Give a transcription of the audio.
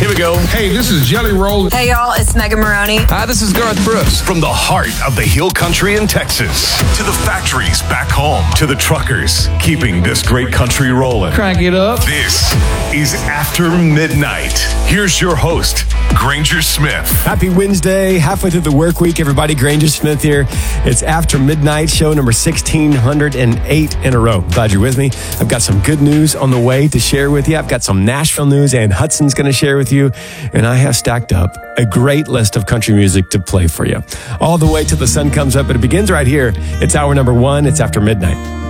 Here we go. Hey, this is Jelly Roll. Hey, y'all, it's Megan Maroney. Hi, this is Garth Brooks. From the heart of the Hill Country in Texas to the factories back home to the truckers keeping this great country rolling. Crank it up. This is After Midnight. Here's your host, Granger Smith. Happy Wednesday, halfway through the work week, everybody. Granger Smith here. It's After Midnight, show number 1608 in a row. Glad you're with me. I've got some good news on the way to share with you. I've got some Nashville news and Hudson's going to share with you. And I have stacked up a great list of country music to play for you. All the way till the sun comes up, but it begins right here. It's hour number 1. It's After Midnight.